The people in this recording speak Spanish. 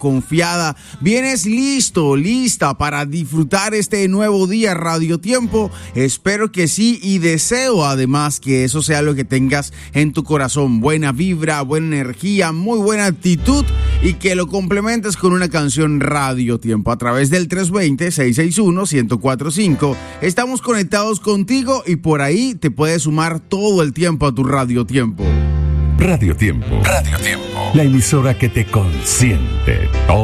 confiada. Vienes listo, lista para disfrutar este nuevo día Radio Tiempo. Espero que sí y deseo además que eso sea lo que tengas en tu corazón. Buena vibra, buena energía, muy buena actitud y que lo complementes con una canción Radio Tiempo a través del 320-661-1045. Estamos conectados contigo y por ahí te puedes sumar todo el tiempo a tu Radio Tiempo. Radio Tiempo. Radio Tiempo. La emisora que te consiente.